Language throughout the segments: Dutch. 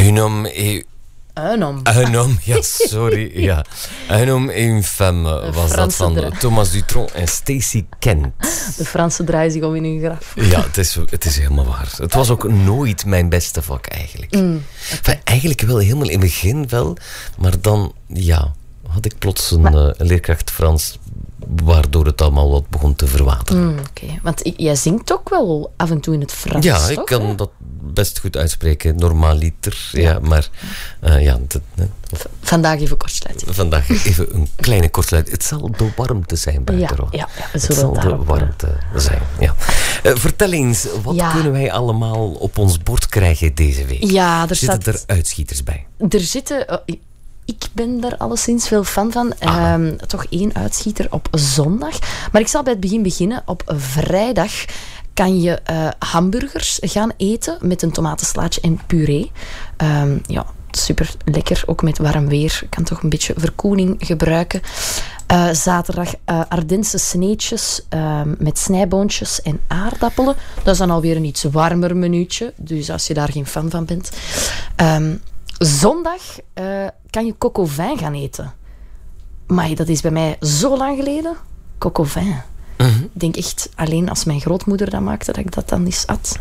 Un homme et... Un homme. Un homme, ja, sorry. Ja. Un homme et une femme was dat van Thomas Dutronc en Stacey Kent. De Fransen draaien zich om in hun graf. Ja, het is helemaal waar. Het was ook nooit mijn beste vak, eigenlijk. Enfin, eigenlijk wel helemaal in het begin wel, maar dan, ja, had ik plots een leerkracht Frans, waardoor het allemaal wat begon te verwateren. Oké. Want jij zingt ook wel af en toe in het Frans, ja, toch? Ik kan dat best goed uitspreken. Normaaliter, ja, maar... Vandaag even kortsluiting. Vandaag even een kleine kortsluiting. Het zal de warmte zijn buiten. Ja, het zal de warmte zijn. Ja. Vertel eens, wat kunnen wij allemaal op ons bord krijgen deze week? Ja, Zitten er uitschieters bij? Er zitten... Ik ben daar alleszins veel fan van. Toch 1 uitschieter op zondag. Maar ik zal bij het begin beginnen. Op vrijdag kan je hamburgers gaan eten met een tomatenslaatje en puree. Ja, super lekker. Ook met warm weer. Kan toch een beetje verkoeling gebruiken. Zaterdag Ardense sneetjes met snijboontjes en aardappelen. Dat is dan alweer een iets warmer minuutje. Dus als je daar geen fan van bent... Zondag kan je coq au vin gaan eten. Maar dat is bij mij zo lang geleden. Coq au vin. Ik denk echt alleen als mijn grootmoeder dat maakte, dat ik dat dan eens at.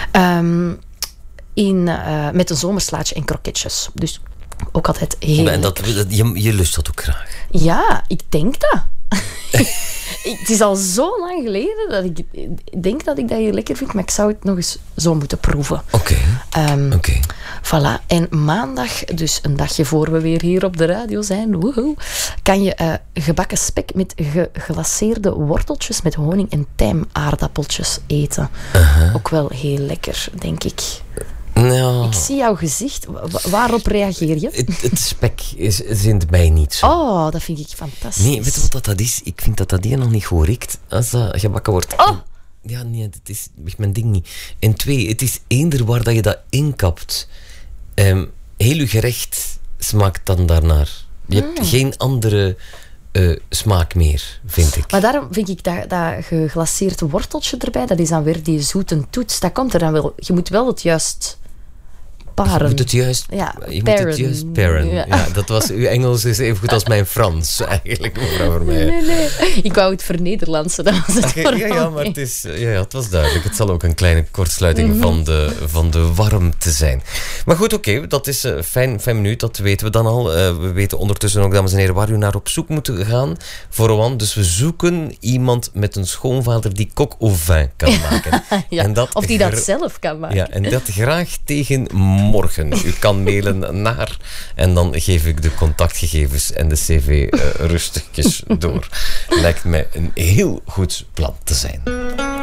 Met een zomerslaatje en kroketjes. Dus ook altijd heel lekker. Je lust dat ook graag? Ja, ik denk dat. Het is al zo lang geleden dat ik denk dat ik dat heel lekker vind, maar ik zou het nog eens zo moeten proeven. Oké. Voilà. En maandag, dus een dagje voor we weer hier op de radio zijn, kan je gebakken spek met geglaceerde worteltjes met honing en tijmaardappeltjes eten. Ook wel heel lekker, denk ik. Nou, ik zie jouw gezicht. Waarop reageer je? Het spek zint mij niet zo. Oh, dat vind ik fantastisch. Nee, weet je wat dat is? Ik vind dat hier nog niet goed riekt als dat gebakken wordt. Oh! Ja, nee, dat is mijn ding niet. En 2, het is eender waar dat je dat inkapt. Heel je gerecht smaakt dan daarnaar. Je hebt geen andere smaak meer, vind ik. Maar daarom vind ik dat geglaceerd worteltje erbij, dat is dan weer die zoete toets. Dat komt er dan wel. Je moet wel het juist paren. Je moet het juist paren. Ja, dat was, uw Engels is even goed als mijn Frans, eigenlijk, mevrouw Vermeijen. Nee. Ik wou het vernederlandse, dat was het vooral. Ja, maar het was duidelijk. Het zal ook een kleine kortsluiting van de warmte zijn. Maar goed, oké, dat is fijn minuut, dat weten we dan al. We weten ondertussen ook, dames en heren, waar u naar op zoek moet gaan voor Rowan. Dus we zoeken iemand met een schoonvader die coq au vin kan maken. Ja, en dat of die dat zelf kan maken. Ja, en dat graag tegen morgen. U kan mailen naar en dan geef ik de contactgegevens en de cv rustigjes door. Lijkt mij een heel goed plan te zijn.